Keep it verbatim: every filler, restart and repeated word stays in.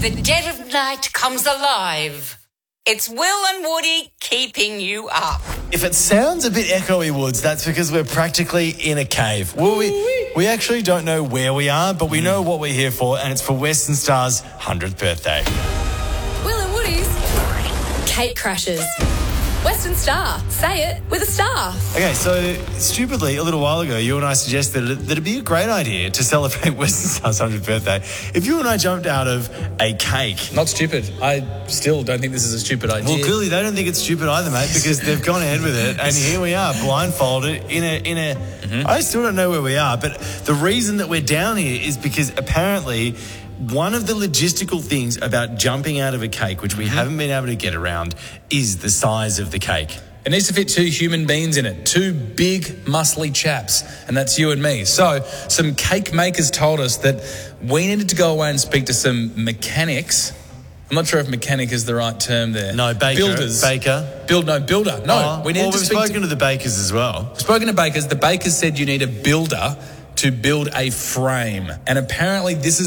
the dead of night comes alive. It's Will and Woody keeping you up. If it sounds a bit echoey, Woods, that's because we're practically in a cave. Well, we, we actually don't know where we are, but we know what we're here for, and it's for Western Star's hundredth birthday. Will and Woody's Cake Crashers. Western Star. Say it with a star. Okay, so stupidly, a little while ago, you and I suggested that it'd be a great idea to celebrate Western Star's hundredth birthday if you and I jumped out of a cake. Not stupid. I still don't think this is a stupid idea. Well, clearly they don't think it's stupid either, mate, because they've gone ahead with it, and here we are, blindfolded, in a... in a. Mm-hmm. I still don't know where we are, but the reason that we're down here is because apparently one of the logistical things about jumping out of a cake, which we mm-hmm. haven't been able to get around, is the size of the cake. It needs to fit two human beings in it, two big, muscly chaps, and that's you and me. So some cake makers told us that we needed to go away and speak to some mechanics. I'm not sure if mechanic is the right term there. No, baker. Builders. Baker. Build, no, builder. No, oh, we needed well, to we've speak spoken to, to the bakers as well. We've spoken to bakers. The bakers said you need a builder to build a frame. And apparently this is